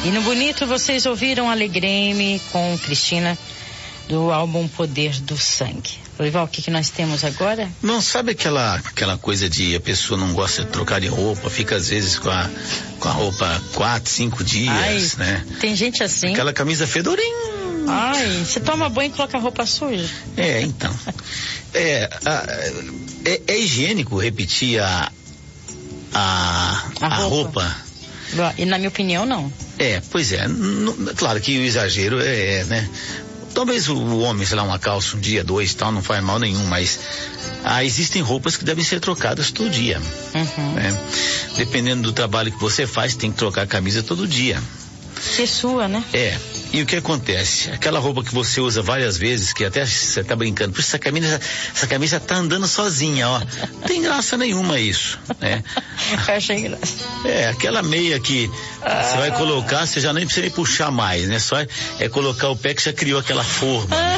E no bonito vocês ouviram Alegrei-me com Cristina, do álbum Poder do Sangue. Lourival, o que nós temos agora? Não, sabe aquela coisa de a pessoa não gosta de trocar de roupa, fica às vezes com a roupa 4, 5 dias, né? Tem gente assim. Aquela camisa fedorinha. Ai, você toma banho e coloca a roupa suja. Então. É higiênico repetir a roupa. E na minha opinião, não. Pois é. Claro que o exagero né? Talvez o homem, sei lá, uma calça um dia, 2 tal, não faz mal nenhum, mas existem roupas que devem ser trocadas todo dia. Né? Dependendo do trabalho que você faz, tem que trocar a camisa todo dia. Ser sua, né? E o que acontece? Aquela roupa que você usa várias vezes, que até você tá brincando, por isso essa camisa tá andando sozinha, ó. Não tem graça nenhuma isso, né? Eu achei graça. Aquela meia que você vai colocar, você já nem precisa puxar mais, né? Só é colocar o pé que já criou aquela forma. Né?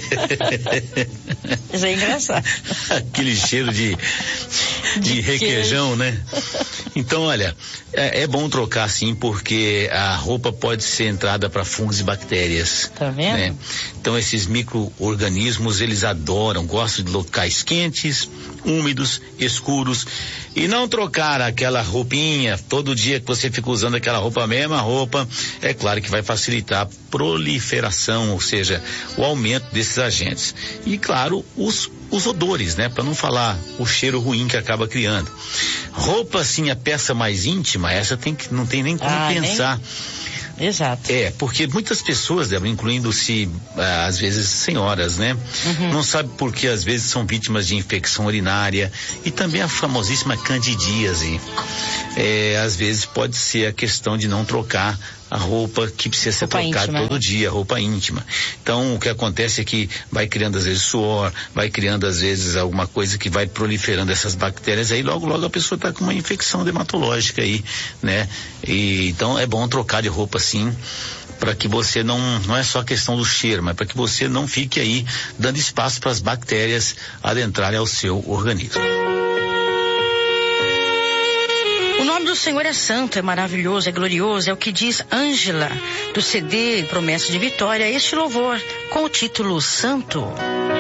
Isso é engraçado. Aquele cheiro de requeijão, né? Então, olha, é bom trocar sim, porque a roupa pode ser entrada para fungos e bactérias. Tá vendo? Né? Então, esses micro-organismos, eles gostam de locais quentes, úmidos, escuros, e não trocar aquela roupinha todo dia que você fica usando a mesma roupa, é claro que vai facilitar a proliferação, ou seja, o aumento desses agentes. E claro, os odores, né? Para não falar o cheiro ruim que acaba criando. Roupa, assim, a peça mais íntima, essa não tem nem como pensar. Exato. Porque muitas pessoas, Débora, incluindo-se às vezes senhoras, né? Não sabe por que às vezes são vítimas de infecção urinária e também a famosíssima candidíase. Às vezes pode ser a questão de não trocar a roupa que precisa ser trocada todo dia, roupa íntima. Então, o que acontece é que vai criando às vezes suor, vai criando às vezes alguma coisa que vai proliferando essas bactérias, aí logo a pessoa está com uma infecção dermatológica aí, né? E então é bom trocar de roupa sim, para que você não é só questão do cheiro, mas para que você não fique aí dando espaço para as bactérias adentrarem ao seu organismo. O nome do Senhor é santo, é maravilhoso, é glorioso, é o que diz Ângela, do CD Promessa de Vitória, este louvor com o título Santo.